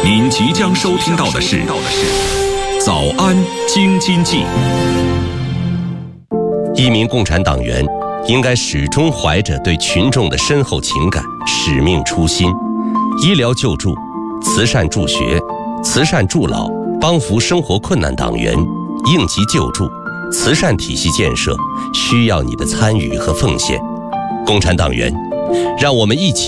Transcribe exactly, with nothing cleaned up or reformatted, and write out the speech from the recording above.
您即将收听到的是《早安京津冀》。 一名共产党员应该始终怀着对群众的深厚情感、使命初心。医疗救助、慈善助学、慈善助老、帮扶生活困难党员、应急救助、慈善体系建设，需要你的参与和奉献。共产党员，让我们一起